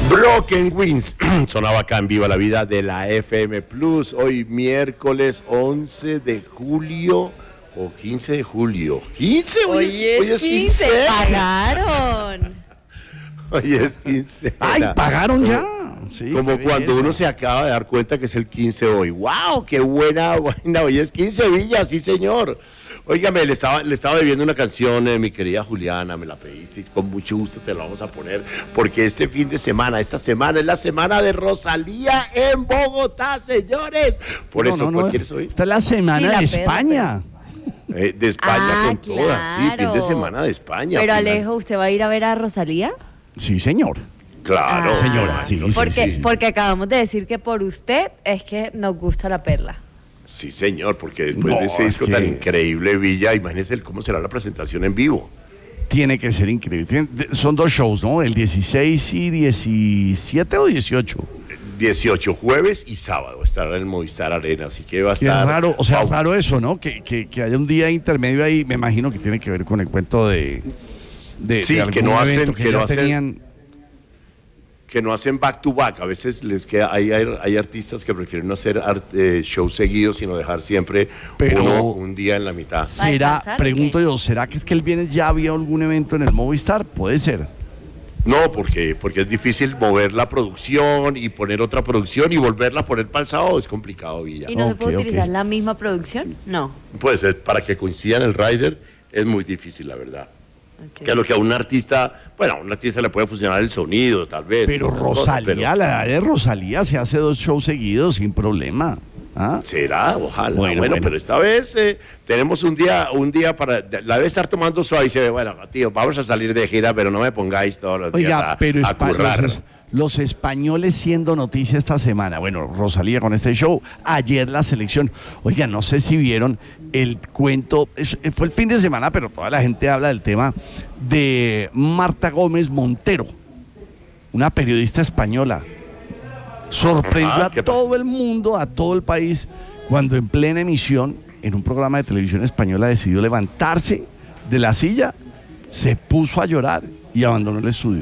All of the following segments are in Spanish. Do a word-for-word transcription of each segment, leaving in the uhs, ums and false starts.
Broken Wings sonaba acá en Viva la Vida de la F M Plus. Hoy miércoles once de julio o quince de julio. ¿quince? Hoy, hoy es, hoy es quince. quince. Pagaron. Hoy es quince. Ay, pagaron ya. Sí, como cuando uno se acaba de dar cuenta que es el quince hoy. ¡Wow! ¡Qué buena vaina! Hoy es quince, Villa, sí señor. Óigame, le estaba, le estaba debiendo una canción, eh, mi querida Juliana, me la pediste y con mucho gusto te la vamos a poner, porque este fin de semana, esta semana es la semana de Rosalía en Bogotá, señores. Por no, eso, no, no, ¿quieres oír? Esta es la semana sí, la de perra, España. Pero... Eh, de España ah, con claro. todas, sí, fin de semana de España. Pero final. Alejo, ¿usted va a ir a ver a Rosalía? Sí, señor. Claro. Ah, señora, sí, porque, sí, sí, sí. Porque acabamos de decir que por usted es que nos gusta la perla. Sí, señor, porque después no, de ese disco es que... tan increíble, Villa, imagínese cómo será la presentación en vivo. Tiene que ser increíble. Tiene, son dos shows, ¿no? El dieciséis y diecisiete o dieciocho. dieciocho, jueves y sábado, estará en el Movistar Arena, así que va a estar... Qué raro, o sea, wow. raro eso, ¿no? Que, que, que haya un día intermedio ahí, me imagino que tiene que ver con el cuento de... de sí, de que no hacen... que, que no tenían... hacen... que no hacen back to back, a veces les queda, hay, hay, hay artistas que prefieren no hacer art, eh, shows seguidos, sino dejar siempre Pero uno un día en la mitad. ¿Será, pregunto yo, ¿será que es que el viernes ya había algún evento en el Movistar? Puede ser. No, porque, porque es difícil mover la producción y poner otra producción y volverla a poner para el sábado, es complicado, Villa. ¿Y no okay, se puede utilizar okay. la misma producción? No. Puede ser, para que coincidan el rider es muy difícil, la verdad. Okay. Que a lo que a un artista, bueno, a un artista le puede funcionar el sonido, tal vez. Pero Rosalía, cosas, pero... la edad de Rosalía se hace dos shows seguidos sin problema. ¿Ah? Será, ojalá. Bueno, bueno, bueno. pero esta vez eh, tenemos un día, un día para, la debe estar tomando suave y se ve, bueno, tío, vamos a salir de gira, pero no me pongáis todos los Oiga, días a, pero a currar. Los, los españoles siendo noticia esta semana. Bueno, Rosalía con este show, ayer la selección. Oiga, no sé si vieron el cuento, es, fue el fin de semana, pero toda la gente habla del tema de Marta Gómez Montero, una periodista española. Sorprendió ah, a todo el mundo, a todo el país, cuando en plena emisión, en un programa de televisión española, decidió levantarse de la silla, se puso a llorar y abandonó el estudio.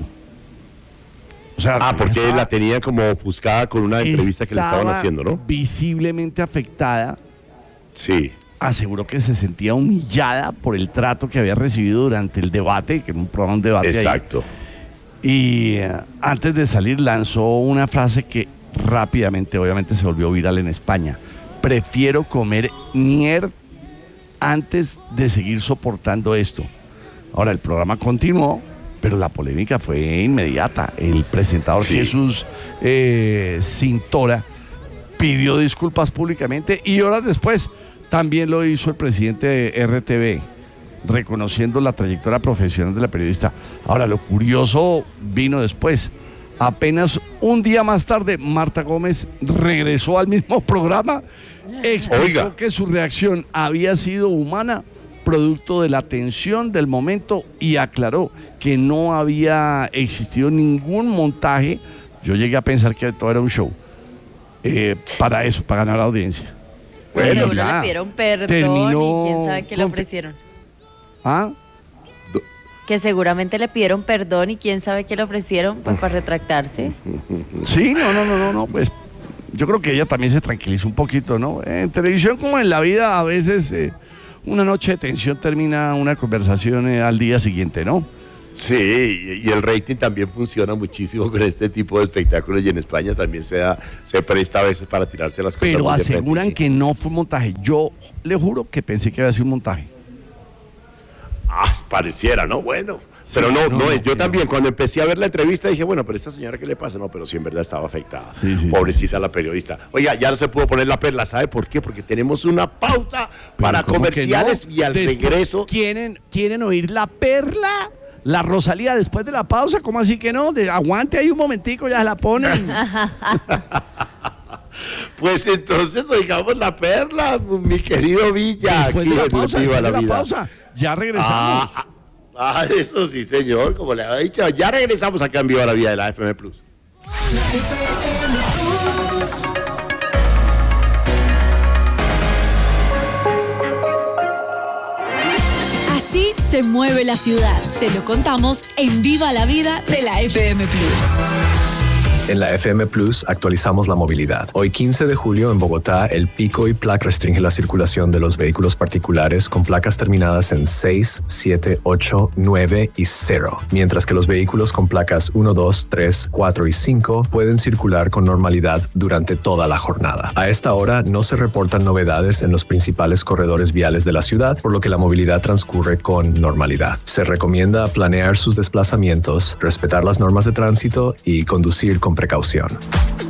O sea, ah, porque estaba, la tenía como ofuscada con una entrevista que le estaban haciendo, ¿no? Visiblemente afectada. Sí. Aseguró que se sentía humillada por el trato que había recibido durante el debate, que era un programa de debate. Exacto. Ahí. Y uh, antes de salir lanzó una frase que rápidamente, obviamente, se volvió viral en España. Prefiero comer ñer antes de seguir soportando esto. Ahora, el programa continuó, pero la polémica fue inmediata. El presentador sí. Jesús eh, Cintora pidió disculpas públicamente y horas después también lo hizo el presidente de R T V, reconociendo la trayectoria profesional de la periodista. Ahora, lo curioso vino después. Apenas un día más tarde, Marta Gómez regresó al mismo programa, explicó Oiga. que su reacción había sido humana, producto de la tensión del momento, y aclaró que no había existido ningún montaje. Yo llegué a pensar que todo era un show eh, para eso, para ganar audiencia. Bueno, seguro ya, le pidieron perdón terminó... y quién sabe qué le ofrecieron. ¿Ah? Que seguramente le pidieron perdón y quién sabe qué le ofrecieron pues, para retractarse. Sí, no, no, no, no, no, pues yo creo que ella también se tranquilizó un poquito, ¿no? En televisión como en la vida a veces eh, una noche de tensión termina una conversación eh, al día siguiente, ¿no? Sí, y el rating también funciona muchísimo con este tipo de espectáculos y en España también se da, se presta a veces para tirarse las cosas. Pero aseguran que no fue un montaje. Yo le juro que pensé que había sido un montaje. Ah, pareciera, ¿no? Bueno, sí, pero no, no, no yo no, también cuando empecé a ver la entrevista dije, bueno, pero esta señora, ¿qué le pasa? No, pero sí, en verdad estaba afectada. Sí, sí, pobrecita sí, sí. la periodista. Oiga, ya no se pudo poner la perla, ¿sabe por qué? Porque tenemos una pausa para comerciales no? y al después, regreso... ¿quieren, ¿Quieren oír la perla? La Rosalía después de la pausa, ¿cómo así que no? De, aguante ahí un momentico, ya la ponen. Pues entonces oigamos la perla, mi querido Villa. Después de la pausa, después de la pausa. Ya regresamos. Ah, ah, eso sí, señor, como le había dicho. Ya regresamos acá en Viva la Vida de la F M Plus. Así se mueve la ciudad. Se lo contamos en Viva la Vida de la F M Plus. En la F M Plus actualizamos la movilidad. Hoy quince de julio en Bogotá, el pico y placa restringe la circulación de los vehículos particulares con placas terminadas en seis, siete, ocho, nueve y cero, mientras que los vehículos con placas uno, dos, tres, cuatro y cinco pueden circular con normalidad durante toda la jornada. A esta hora no se reportan novedades en los principales corredores viales de la ciudad, por lo que la movilidad transcurre con normalidad. Se recomienda planear sus desplazamientos, respetar las normas de tránsito y conducir con precaución.